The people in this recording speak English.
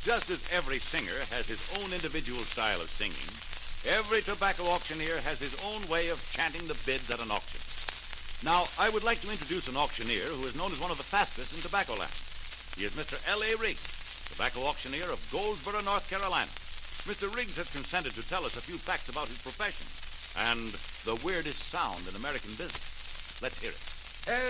Just as every singer has his own individual style of singing, every tobacco auctioneer has his own way of chanting the bids at an auction. Now, I would like to introduce an auctioneer who is known as one of the fastest in tobacco land. He is Mr. L.A. Riggs, tobacco auctioneer of Goldsboro, North Carolina. Mr. Riggs has consented to tell us a few facts about his profession and the weirdest sound in American business. Let's hear it.